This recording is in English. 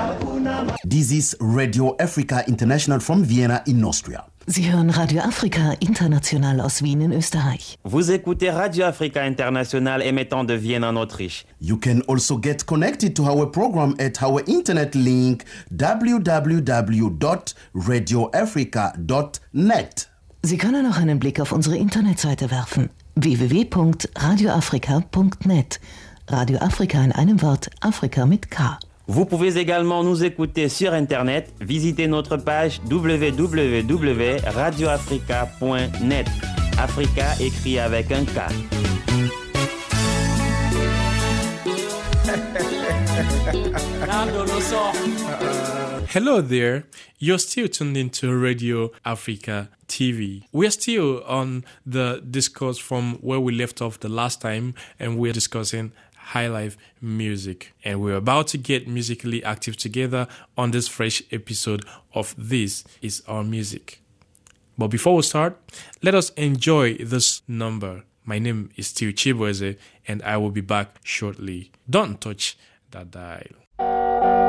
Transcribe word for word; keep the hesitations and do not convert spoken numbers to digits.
This is Radio Africa International from Vienna in Austria. Sie hören Radio Afrika International aus Wien in Österreich. Vous écoutez Radio Africa International émettant de Vienne en Autriche. You can also get connected to our program at our internet link w w w dot radio africa dot net. Sie können auch einen Blick auf unsere Internetseite werfen: w w w punkt radio africa punkt net. Radio Afrika in einem Wort, Afrika mit K. Vous pouvez également nous écouter sur Internet. Visitez notre page w w w point radio africa point net. Africa écrit avec un K. Hello there. You're still tuned into Radio Africa T V. We're still on the discourse from where we left off the last time, and we're discussing high life music. And we're about to get musically active together on this fresh episode of This Is Our Music. But before we start, let us enjoy this number. My name is Tio Chibueze, and I will be back shortly. Don't touch that dial.